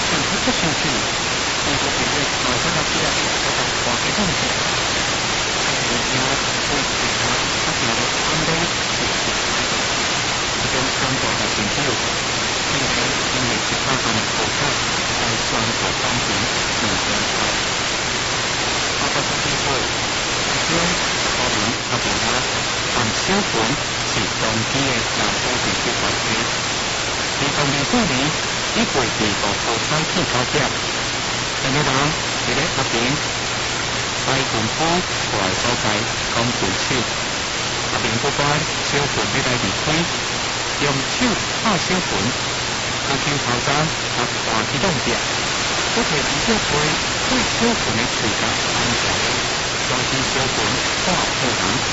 政府不生气，政府平日马上要起来，我把话给弄起来。我家会其他他家的安慰是一种感觉的成就，并且因为其他人的口罩在双手当中能见到。我的机会，将可能他表达按小本是当地的南部地区发展。2024年，已过第5号采天高点，但係人伫咧下邊西半區外所在講對手，下邊嗰班小盤要來離開，用手拍小盤，佢叫頭山及大機動者，嗰條二小盤對小盤嘅處罰安全，導致小盤化破人。